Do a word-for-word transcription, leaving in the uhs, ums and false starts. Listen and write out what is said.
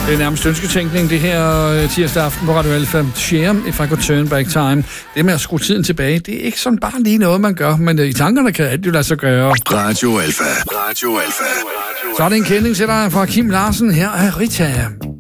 Det er nærmest ønsketænkning, det her tirsdag aften på Radio Alfa. Share, if I could turn back time. Det med at skrue tiden tilbage, det er ikke sådan bare lige noget, man gør, men i tankerne kan alt jo lade sig gøre. Radio Alfa. Radio Alfa. Så er det en kending til dig fra Kim Larsen. Her er Rita.